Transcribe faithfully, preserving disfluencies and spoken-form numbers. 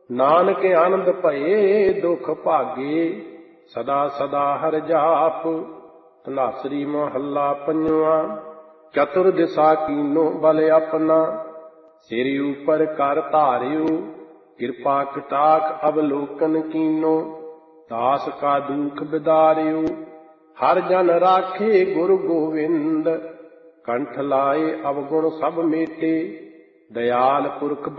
ਨਾਨਕ ਆਨੰਦ ਭਏ ਦੁਖ ਭਾਗੇ, ਸਦਾ ਸਦਾ ਹਰਿ ਜਾਪ। ਧਨਾਸਰੀ ਮਹੱਲਾ ਪੰਜਵਾਂ। ਚਤੁਰ ਦਿਸ਼ਾ ਕੀਨੋ ਬਲ ਆਪਣਾ, ਸਿਰ ਉਪਰ ਕਰ ਧਾਰਿਓ। ਕਿਰਪਾ ਕਟਾਖ ਅਵਲੋਕਨ ਕੀਨੋ, ਦਾਸ ਕਾ ਦੁਖ ਬਿਦਾਰਿਓ। ਹਰ ਜਨ ਰਾਖੇ ਗੁਰ ਗੋਵਿੰਦ, ਕੰਠ ਲਾਏ ਅਵਗੁਣ ਸਭ ਮੇਟੇ। ਦਇਆਲ ਪੁਰਖ